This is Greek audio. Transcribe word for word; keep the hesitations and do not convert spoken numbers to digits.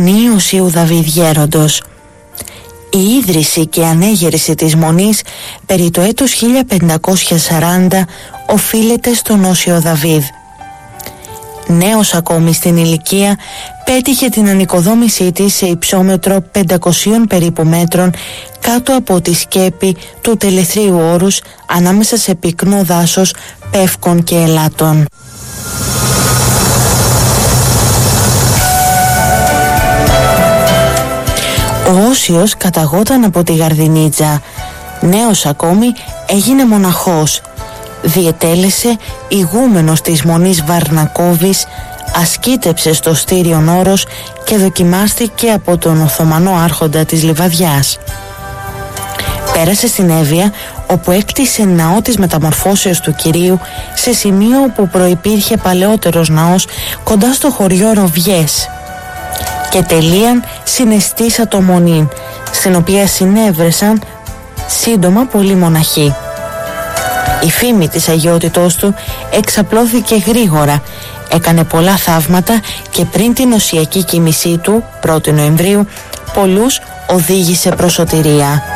Μονή Οσίου Δαβίδ Γέροντος. Η ίδρυση και ανέγερση της Μονής περί το έτος χίλια πεντακόσια σαράντα οφείλεται στον Όσιο Δαβίδ. Νέος ακόμη στην ηλικία, πέτυχε την ανοικοδόμησή της σε υψόμετρο πεντακοσίων περίπου μέτρων κάτω από τη σκέπη του Τελεθρίου Όρους, ανάμεσα σε πυκνό δάσος πεύκων και ελάτων. Ο Όσιος καταγόταν από τη Γαρδινίτσα. Νέος ακόμη έγινε μοναχός. Διετέλεσε ηγούμενος της Μονής Βαρνακόβης, ασκήτεψε στο Στήριον Όρος και δοκιμάστηκε από τον Οθωμανό άρχοντα της Λιβαδιάς. Πέρασε στην Εύβοια, όπου έκτισε ναό της Μεταμορφώσεως του Κυρίου σε σημείο όπου προϋπήρχε παλαιότερος ναός κοντά στο χωριό Ροβιές. Και τελείαν συναισθήσα το Μονήν, στην οποία συνέβρεσαν σύντομα πολλοί μοναχοί. Η φήμη της αγιότητός του εξαπλώθηκε γρήγορα, έκανε πολλά θαύματα και πριν την οσιακή κοιμησή του, πρώτη Νοεμβρίου, πολλούς οδήγησε προς σωτηρία.